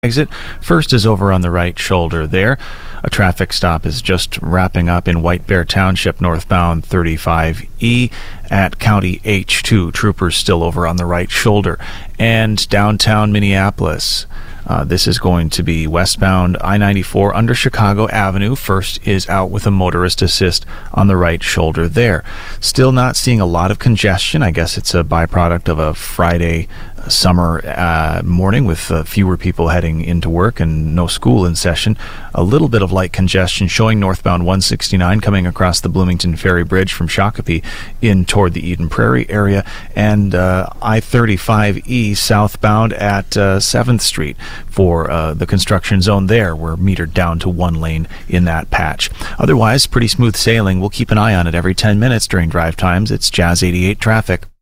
exit. First is over on the right shoulder there. A traffic stop is just wrapping up in White Bear Township, northbound 35E at County H2. Troopers still over on the right shoulder. And downtown Minneapolis. This is going to be westbound I-94 under Chicago Avenue. First is out with a motorist assist on the right shoulder there. Still not seeing a lot of congestion. I guess it's a byproduct of a Friday summer morning with fewer people heading into work and no school in session. A little bit of light congestion showing northbound 169 coming across the Bloomington Ferry Bridge from Shakopee in toward the Eden Prairie area, and I-35E southbound at 7th Street for the construction zone there. We're metered down to one lane in that patch. Otherwise, pretty smooth sailing. We'll keep an eye on it every 10 minutes during drive times. It's Jazz 88 traffic.